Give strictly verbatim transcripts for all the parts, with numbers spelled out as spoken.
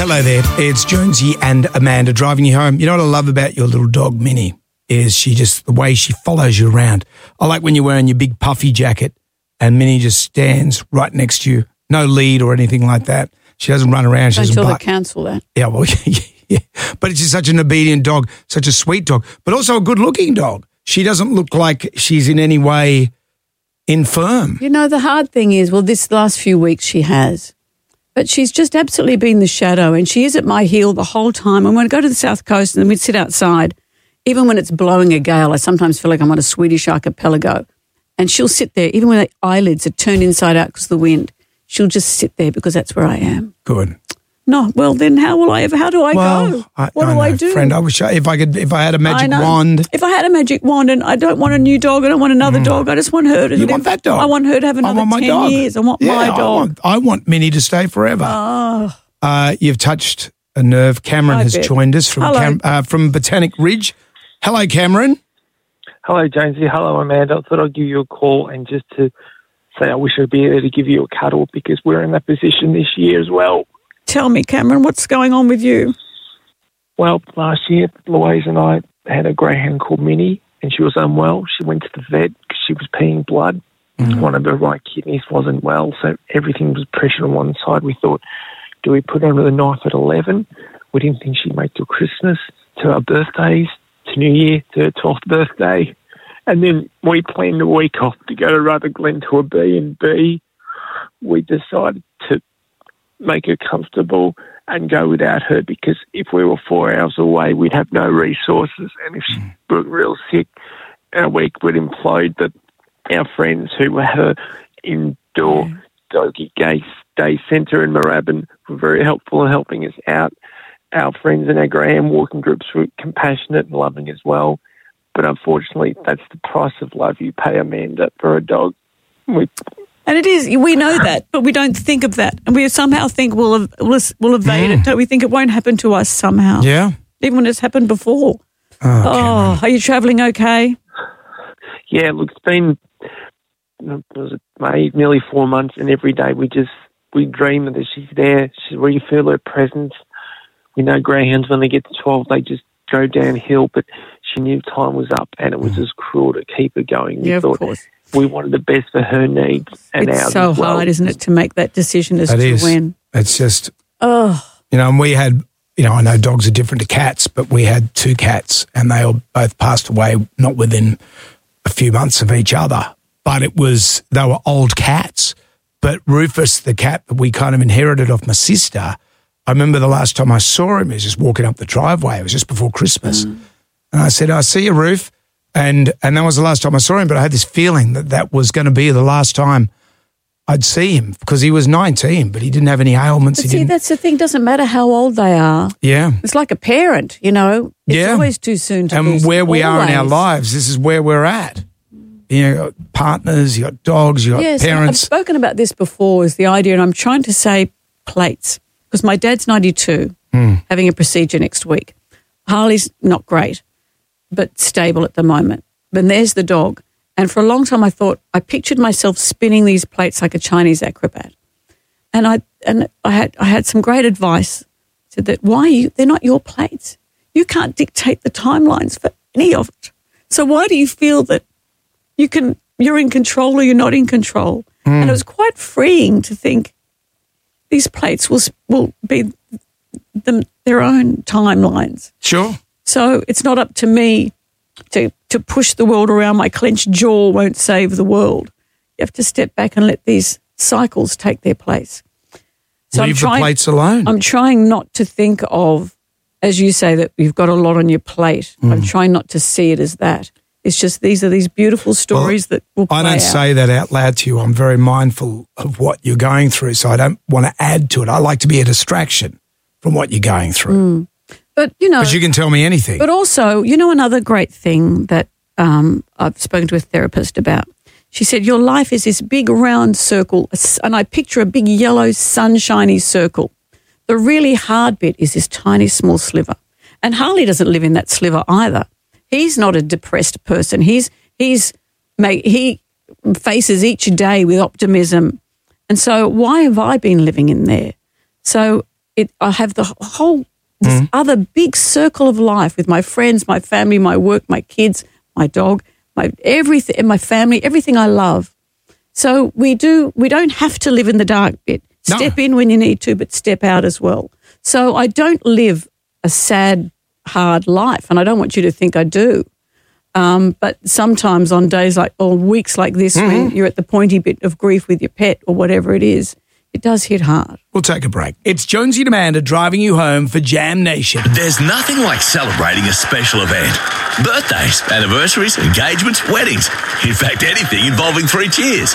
Hello there, it's Jonesy and Amanda driving you home. You know what I love about your little dog, Minnie, is she just, the way she follows you around. I like when you're wearing your big puffy jacket and Minnie just stands right next to you, no lead or anything like that. She doesn't run around. She doesn't Until bark. they cancel that. Yeah, well, yeah. But it's just such an obedient dog, such a sweet dog, but also a good-looking dog. She doesn't look like she's in any way infirm. You know, the hard thing is, well, this last few weeks she has. But she's just absolutely been the shadow, and she is at my heel the whole time. And when I go to the South Coast and we'd sit outside, even when it's blowing a gale, I sometimes feel like I'm on a Swedish archipelago. And she'll sit there, even when the eyelids are turned inside out because of the wind. She'll just sit there because that's where I am. Good. No, well, then how will I ever, how do I well, go? I, what I do know, I do? Friend, I wish I, if I could, if I had a magic wand. If I had a magic wand and I don't want a new dog, I don't want another mm. dog, I just want her to You live. want that dog? I want her to have another I want my ten dog. years. I want yeah, my dog. I want, I want Minnie to stay forever. Oh. Uh, you've touched a nerve. Cameron Hi, has Bet. joined us from Cam, uh, from Botanic Ridge. Hello, Cameron. Hello, Jonesy. Hello, Amanda. I thought I'd give you a call and just to say I wish I'd be there to give you a cuddle because we're in that position this year as well. Tell me, Cameron, what's going on with you? Well, last year, Louise and I had a greyhound called Minnie, and she was unwell. She went to the vet because she was peeing blood. Mm. One of her right kidneys wasn't well, so everything was pressured on one side. We thought, do we put her under the knife at eleven? We didn't think she'd make till Christmas, to our birthdays, to New Year, to her twelfth birthday. And then we planned a week off to go to Rutherglen to a B and B. We decided to make her comfortable and go without her because if we were four hours away, we'd have no resources. And if she were real sick, our week would implode. That our friends who had her indoor yeah. doggy day, day centre in Moorabbin were very helpful in helping us out. Our friends in our Graham walking groups were compassionate and loving as well. But unfortunately, that's the price of love you pay, Amanda, for a dog. We And it is, we know that, but we don't think of that. And we somehow think we'll, we'll, we'll evade mm. it. Don't we think it won't happen to us somehow? Yeah. Even when it's happened before. Oh, oh are you travelling okay? Yeah, look, it's been was it May, nearly four months, and every day we just, we dream that she's there. She, we feel her presence. We know greyhounds, when they get to twelve, they just go downhill, but she knew time was up, and it was just cruel to keep her going. We yeah, thought, of course. We wanted the best for her needs and it's ours so as well. hard, isn't it, to make that decision as it to is. when. It's just, oh, you know, and we had, you know, I know dogs are different to cats, but we had two cats and they all both passed away not within a few months of each other. But it was, they were old cats. But Rufus, the cat that we kind of inherited off my sister, I remember the last time I saw him, he was just walking up the driveway. It was just before Christmas. Mm. And I said, I see you, Roof. And and that was the last time I saw him, but I had this feeling that that was going to be the last time I'd see him because he was nineteen, but he didn't have any ailments. But he see, didn't, that's the thing. Doesn't matter how old they are. Yeah. It's like a parent, you know. It's yeah. always too soon to And lose where we always. are in our lives, this is where we're at. You know, you got partners, you got dogs, you got yes, parents. I've spoken about this before, is the idea, and I'm trying to say plates, because my dad's ninety-two, mm. having a procedure next week. Harley's not great, but stable at the moment. But there's the dog. And for a long time I thought, I pictured myself spinning these plates like a Chinese acrobat. And I and I had I had some great advice. Said that, why are you, they're not your plates. You can't dictate the timelines for any of it. So why do you feel that you can, you're in control or you're not in control? Mm. And it was quite freeing to think these plates will will be them, their own timelines. Sure. So it's not up to me to to push the world around. My clenched jaw won't save the world. You have to step back and let these cycles take their place. So Leave I'm trying, the plates alone. I'm trying not to think of, as you say, that you've got a lot on your plate. Mm. I'm trying not to see it as that. It's just these are these beautiful stories well, that will play I don't out. say that out loud to you. I'm very mindful of what you're going through, so I don't want to add to it. I like to be a distraction from what you're going through. Mm. But, you know. Because you can tell me anything. But also, you know, another great thing that um, I've spoken to a therapist about. She said, your life is this big round circle, and I picture a big yellow sunshiny circle. The really hard bit is this tiny small sliver. And Harley doesn't live in that sliver either. He's not a depressed person. He's he's he faces each day with optimism. And so why have I been living in there? So it, I have the whole this mm. other big circle of life with my friends, my family, my work, my kids, my dog, my everything, and my family, everything I love. So we do. We don't have to live in the dark bit. Step no. in when you need to, but step out as well. So I don't live a sad, hard life, and I don't want you to think I do. Um, but sometimes on days like, or weeks like this, mm-hmm. when you're at the pointy bit of grief with your pet or whatever it is, it does hit hard. We'll take a break. It's Jonesy and Amanda driving you home for Jam Nation. There's nothing like celebrating a special event. Birthdays, anniversaries, engagements, weddings. In fact, anything involving three cheers.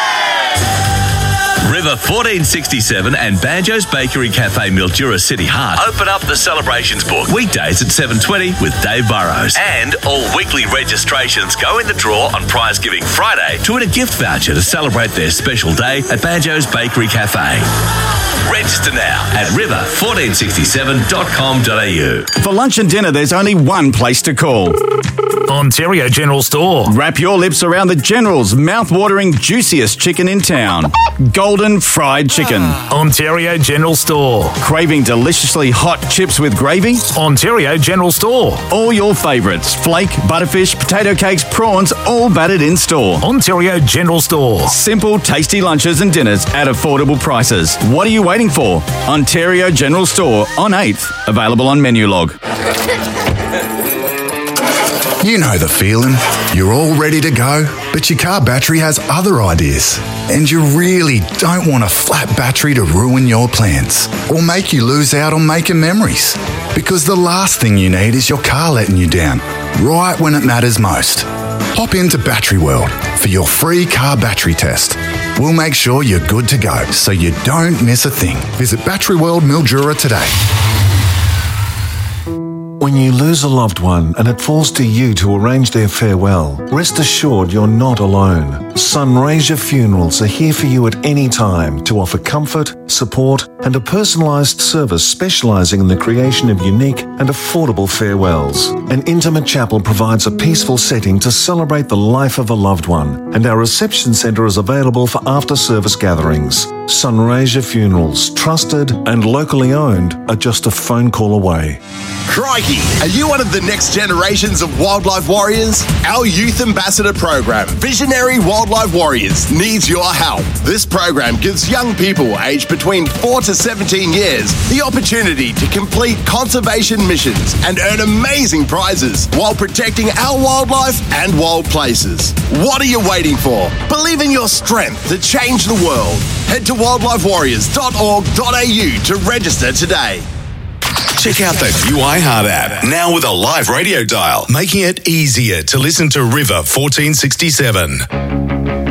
River fourteen sixty-seven and Banjo's Bakery Cafe Mildura City Heart open up the celebrations book weekdays at seven twenty with Dave Burrows. And all weekly registrations go in the draw on Prize Giving Friday to win a gift voucher to celebrate their special day at Banjo's Bakery Cafe. Register now at river fourteen sixty-seven dot com dot a u. For lunch and dinner, there's only one place to call. Ontario General Store. Wrap your lips around the General's mouth-watering, juiciest chicken in town. Golden fried chicken. Ontario General Store. Craving deliciously hot chips with gravy? Ontario General Store. All your favourites. Flake, butterfish, potato cakes, prawns, all battered in store. Ontario General Store. Simple, tasty lunches and dinners at affordable prices. What are you waiting for? Ontario General Store on eighth. Available on Menulog. You know the feeling. You're all ready to go, but your car battery has other ideas. And you really don't want a flat battery to ruin your plans or make you lose out on making memories. Because the last thing you need is your car letting you down, right when it matters most. Hop into Battery World for your free car battery test. We'll make sure you're good to go so you don't miss a thing. Visit Battery World Mildura today. When you lose a loved one and it falls to you to arrange their farewell, rest assured you're not alone. Sunraysia Funerals are here for you at any time to offer comfort, support and a personalised service specialising in the creation of unique and affordable farewells. An intimate chapel provides a peaceful setting to celebrate the life of a loved one, and our reception centre is available for after-service gatherings. Sunraysia Funerals, trusted and locally owned, are just a phone call away. Crikey! Are you one of the next generations of wildlife warriors? Our Youth Ambassador program, Visionary Wildlife Warriors, needs your help. This program gives young people aged between four to seventeen years the opportunity to complete conservation missions and earn amazing prizes while protecting our wildlife and wild places. What are you waiting for? Believe in your strength to change the world. Head to wildlife warriors dot org dot a u to register today. Check out the new iHeart app, now with a live radio dial, making it easier to listen to River fourteen sixty-seven.